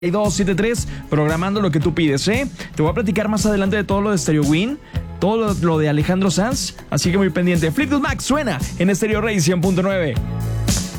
273, programando lo que tú pides, ¿eh? Te voy a platicar más adelante de todo lo de Stereo Win, todo lo de Alejandro Sanz, así que muy pendiente. Fleetwood Mac suena en Stereo Rey 100.9.